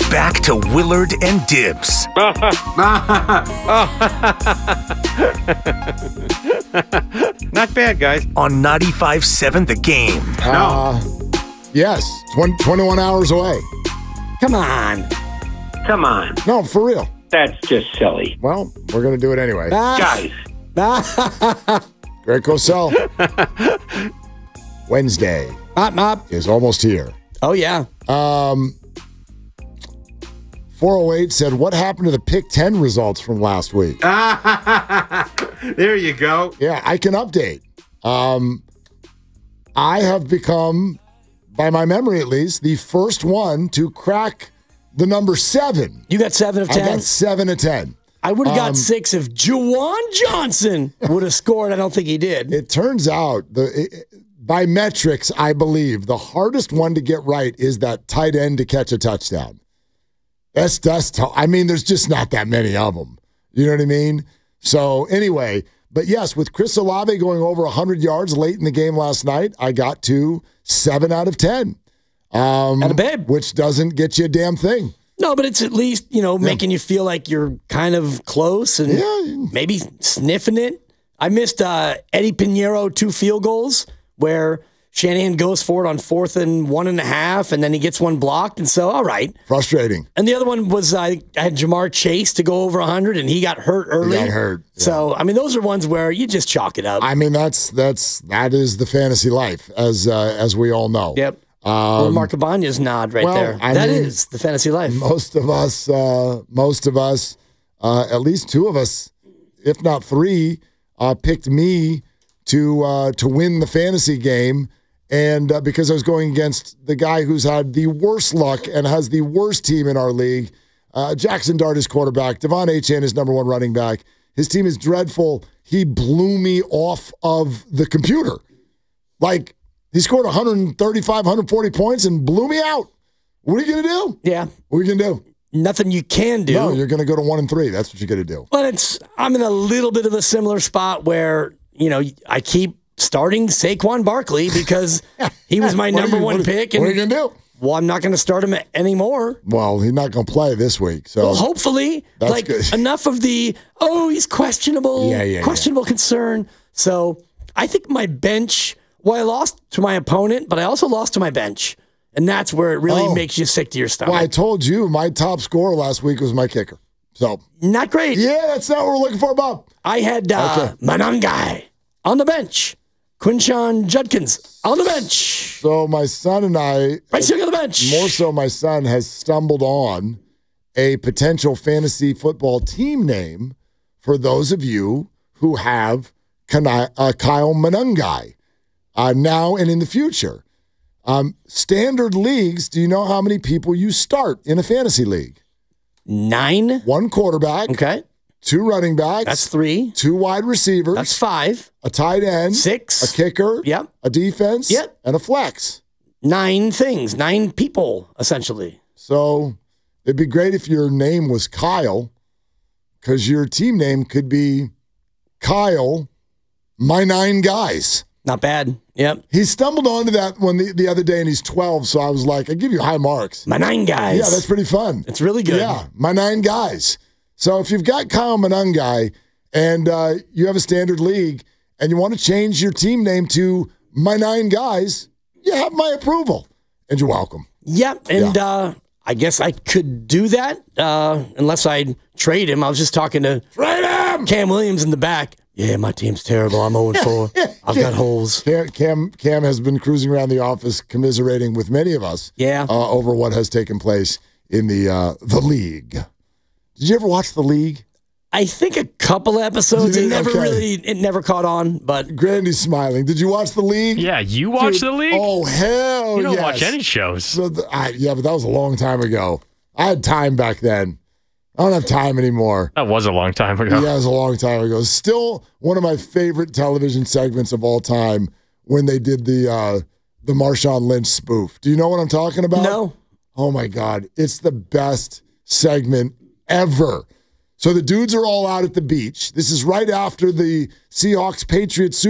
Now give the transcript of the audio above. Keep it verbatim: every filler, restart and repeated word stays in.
back to Willard and Dibs. Not bad, guys. On ninety-five seven The Game. Uh, yes, twenty, twenty-one hours away. Come on. Come on. No, for real. That's just silly. Well, we're going to do it anyway. Guys. Greg Cosell. Wednesday Mop, mop. is almost here. Oh, yeah. Um, four oh eight said, what happened to the Pick ten results from last week? There you go. Yeah, I can update. Um, I have become, by my memory at least, the first one to crack the number seven. You got seven of I ten? got seven of ten. I would have got Um, six if Juwan Johnson would have scored. I don't think he did. It turns out, the it, by metrics, I believe, the hardest one to get right is that tight end to catch a touchdown. That's, that's t- I mean, there's just not that many of them. You know what I mean? So anyway, but yes, with Chris Olave going over one hundred yards late in the game last night, I got to seven out of ten. Um, Atta babe. Which doesn't get you a damn thing. No, but it's at least, you know, making you feel like you're kind of close and Yeah. maybe sniffing it. I missed uh, Eddie Pinheiro two field goals where Shanahan goes for it on fourth and one and a half, and then he gets one blocked. And so, all right. Frustrating. And the other one was uh, I had Jamar Chase to go over one hundred, and he got hurt early. He got hurt. Yeah. So, I mean, those are ones where you just chalk it up. I mean, that's that's that is the fantasy life, as uh, as we all know. Yep. Um, Well, Mark Cabanya's nod right well, there. I That mean, is the fantasy life. Most of us, uh, most of us, uh, at least two of us, if not three, uh, picked me to uh, to win the fantasy game, and uh, because I was going against the guy who's had the worst luck and has the worst team in our league, uh, Jackson Dart is quarterback, Devon Achane is number one running back. His team is dreadful. He blew me off of the computer, like. He scored one thirty-five, one forty points and blew me out. What are you going to do? Yeah. What are you going to do? Nothing you can do. No, you're going to go to one and three. That's what you're going to do. But it's I'm in a little bit of a similar spot where, you know, I keep starting Saquon Barkley because he was my What are number you- one what are- pick. What And, are you going to do? well, I'm not going to start him anymore. Well, he's not going to play this week. So Well, hopefully, That's like good. enough of the, oh, he's questionable, Yeah, yeah, questionable concern. So I think my bench, well, I lost to my opponent, but I also lost to my bench. And that's where it really Oh. makes you sick to your stomach. well, I told you my top scorer last week was my kicker. So, Not great. yeah, that's not what we're looking for, Bob. I had uh, Okay. Manangai on the bench. Quinshawn Judkins on the bench. So my son and I, Bryce Young on the bench. more so my son, has stumbled on a potential fantasy football team name for those of you who have Kani- uh, Kyle Manungai uh, now and in the future. Um, standard leagues, do you know how many people you start in a fantasy league? Nine. One quarterback, Okay. two running backs, That's three. two wide receivers, That's five. a tight end, Six. a kicker, Yep. a defense, Yep. and a flex. Nine things. Nine people, essentially. So it'd be great if your name was Kyle, because your team name could be Kyle, my nine guys. Not bad. Yep. He stumbled onto that one the, the other day, and he's twelve, so I was like, I give you high marks. My nine guys. Yeah, that's pretty fun. It's really good. Yeah, my nine guys. So if you've got Kyle Manungai and uh, you have a standard league and you want to change your team name to my nine guys, you have my approval, and you're welcome. Yep. And uh, I guess I could do that uh, unless I trade him. I was just talking to Trade him! Cam Williams in the back. Yeah, my team's terrible. I'm oh and four. I've got holes. Cam, Cam Cam has been cruising around the office commiserating with many of us Yeah. uh, over what has taken place in the uh, the league. Did you ever watch the league? I think a couple episodes. You It did? never Okay. really, it never caught on. But Grandy's smiling. Did you watch the league? Yeah, you watch Dude, the league? Oh, hell you don't yes. watch any shows. So the, I, yeah, but that was a long time ago. I had time back then. I don't have time anymore. That was a long time ago. Yeah, it was a long time ago. Still one of my favorite television segments of all time when they did the uh, the Marshawn Lynch spoof. Do you know what I'm talking about? no. Oh, my God. It's the best segment ever. So the dudes are all out at the beach. This is right after the Seahawks-Patriots